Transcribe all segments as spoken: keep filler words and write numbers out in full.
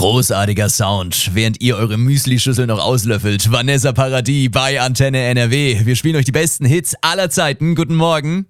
Großartiger Sound, während ihr eure Müsli-Schüssel noch auslöffelt. Vanessa Paradis bei Antenne N R W. Wir spielen euch die besten Hits aller Zeiten. Guten Morgen.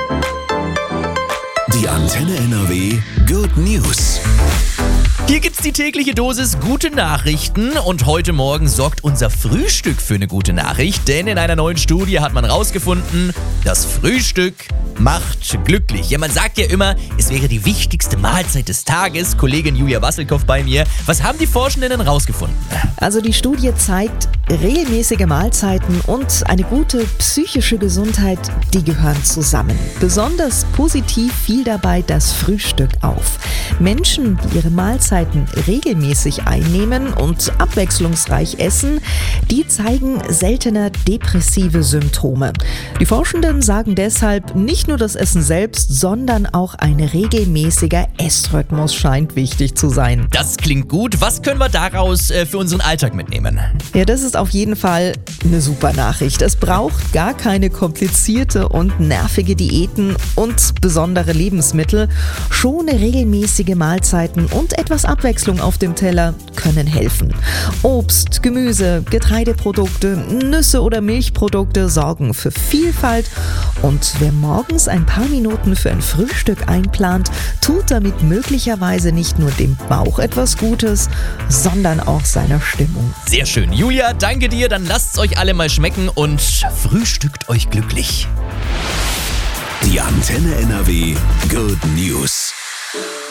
Die Antenne N R W Good News. Hier gibt's die tägliche Dosis gute Nachrichten und heute Morgen sorgt unser Frühstück für eine gute Nachricht, denn in einer neuen Studie hat man rausgefunden, das Frühstück macht glücklich. Ja, man sagt ja immer, es wäre die wichtigste Mahlzeit des Tages. Kollegin Julia Wasselkow bei mir. Was haben die Forschenden denn rausgefunden? Also die Studie zeigt, regelmäßige Mahlzeiten und eine gute psychische Gesundheit, die gehören zusammen. Besonders positiv fiel dabei das Frühstück auf. Menschen, die ihre Mahlzeiten regelmäßig einnehmen und abwechslungsreich essen, die zeigen seltener depressive Symptome. Die Forschenden sagen deshalb, nicht nur das Essen selbst, sondern auch ein regelmäßiger Essrhythmus scheint wichtig zu sein. Das klingt gut. Was können wir daraus äh, für unseren Alltag mitnehmen? Ja, das ist auf jeden Fall eine super Nachricht. Es braucht gar keine komplizierte und nervige Diäten und besondere Lebensmittel. Schon regelmäßige Mahlzeiten und etwas Abwechslung auf dem Teller können helfen. Obst, Gemüse, Getreideprodukte, Nüsse oder Milchprodukte sorgen für Vielfalt. Und wer morgens ein paar Minuten für ein Frühstück einplant, tut damit möglicherweise nicht nur dem Bauch etwas Gutes, sondern auch seiner Stimmung. Sehr schön. Julia, danke dir. Dann lasst's euch alle mal schmecken und frühstückt euch glücklich. Die Antenne N R W Good News.